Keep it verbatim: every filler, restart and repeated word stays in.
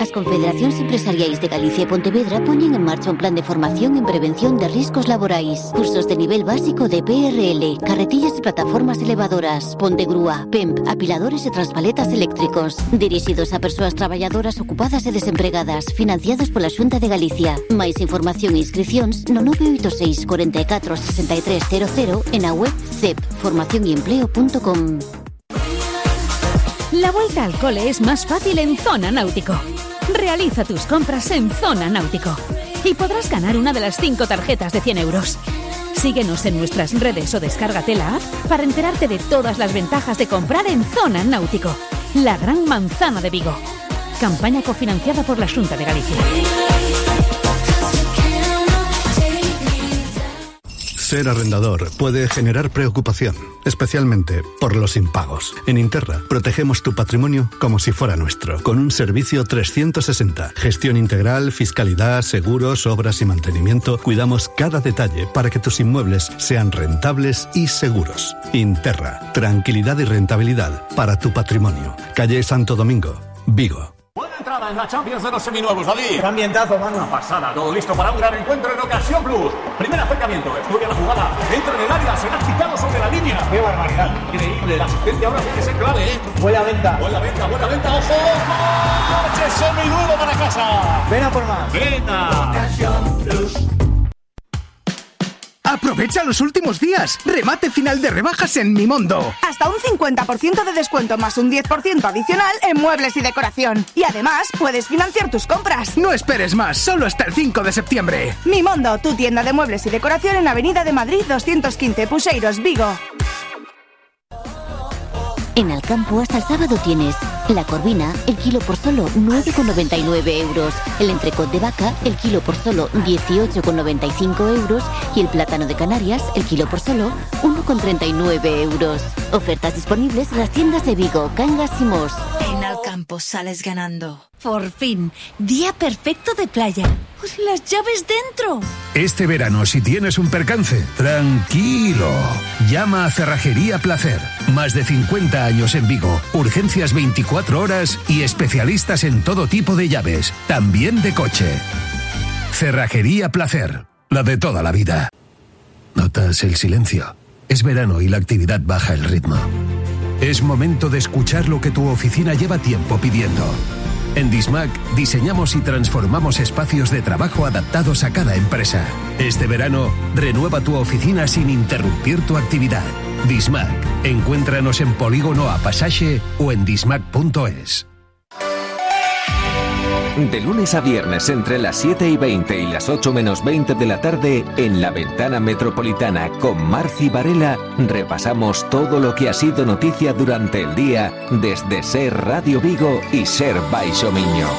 As confederacións empresariais de Galicia e Pontevedra poñen en marcha un plan de formación en prevención de riscos laborais. Cursos de nivel básico de P R L, carretillas e plataformas elevadoras, ponte grúa, P E M P, apiladores e transpaletas eléctricos. Dirixidos a persoas traballadoras ocupadas e desempregadas, financiados pola Xunta de Galicia. Máis información e inscricións no nove oito seis, cuarenta y cuatro, sesenta y tres cero cero e na web c e p formación y empleo punto com. La vuelta al cole es más fácil en Zona Náutico. Realiza tus compras en Zona Náutico y podrás ganar una de las cinco tarjetas de cien euros. Síguenos en nuestras redes o descárgate la app para enterarte de todas las ventajas de comprar en Zona Náutico, la gran manzana de Vigo. Campaña cofinanciada por la Xunta de Galicia. Ser arrendador puede generar preocupación, especialmente por los impagos. En Interra protegemos tu patrimonio como si fuera nuestro, con un servicio trescientos sesenta. Gestión integral, fiscalidad, seguros, obras y mantenimiento. Cuidamos cada detalle para que tus inmuebles sean rentables y seguros. Interra, tranquilidad y rentabilidad para tu patrimonio. Calle Santo Domingo, Vigo. Buena entrada en la Champions de los seminuevos, David. ¡Qué ambientazo, mano! Una pasada, todo listo para un gran encuentro en Ocasión Plus. Primer acercamiento, estudia la jugada, entra en el área, será quitado sobre la línea. ¡Qué barbaridad! Increíble, la asistencia ahora tiene que ser clave, ¿eh? Buena venta. Buena venta, buena venta, ojo, ojo. Coche seminuevo para casa. Ven a por más. Venga. Ocasión Plus. ¡Aprovecha los últimos días! ¡Remate final de rebajas en Mimondo! Hasta un cincuenta por ciento de descuento más un diez por ciento adicional en muebles y decoración. Y además, puedes financiar tus compras. No esperes más, solo hasta el cinco de septiembre. Mimondo, tu tienda de muebles y decoración en Avenida de Madrid doscientos quince, Puseiros, Vigo. En Alcampo hasta el sábado tienes la corvina, el kilo por solo nueve con noventa y nueve euros, el entrecot de vaca, el kilo por solo dieciocho con noventa y cinco euros y el plátano de Canarias, el kilo por solo uno con treinta y nueve euros. Ofertas disponibles en las tiendas de Vigo, Cangas y Mos. En Alcampo sales ganando. Por fin, día perfecto de playa. ¡Las llaves dentro! Este verano, si tienes un percance, tranquilo. Llama a Cerrajería Placer. Más de cincuenta años en Vigo, urgencias veinticuatro horas y especialistas en todo tipo de llaves, también de coche. Cerrajería Placer, la de toda la vida. ¿Notas el silencio? Es verano y la actividad baja el ritmo. Es momento de escuchar lo que tu oficina lleva tiempo pidiendo. En Dismac diseñamos y transformamos espacios de trabajo adaptados a cada empresa. Este verano, renueva tu oficina sin interrumpir tu actividad. Dismac. Encuéntranos en Polígono A Pasaje o en dismac punto es. De lunes a viernes entre las siete y veinte y las ocho menos veinte de la tarde, en La Ventana Metropolitana con Marci Varela, repasamos todo lo que ha sido noticia durante el día desde Ser Radio Vigo y Ser Baixo Miño.